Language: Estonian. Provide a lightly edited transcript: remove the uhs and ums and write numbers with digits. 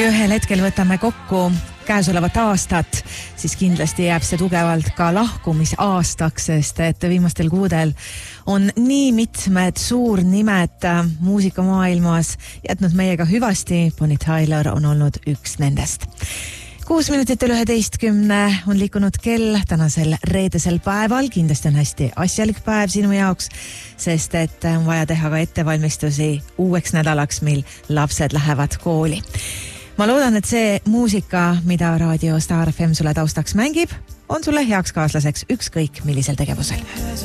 Ühel hetkel võtame kokku käesolevat aastat, siis kindlasti jääb see tugevalt ka lahkumisaastaks, sest et viimastel kuudel on nii mitmed suurnimed muusikamaailmas jätnud meiega hüvasti. Bonnie Tyler on olnud üks nendest. 6 minutit üle 11 on liikunud kell tänasel reedesel päeval. Kindlasti on hästi asjalik päev sinu jaoks, sest et on vaja teha ka ettevalmistusi uueks nädalaks, mil lapsed lähevad kooli. Ma loodan, et see muusika, mida Raadio Star FM sulle taustaks mängib, on sulle heaks kaaslaseks ükskõik millisel tegevusel.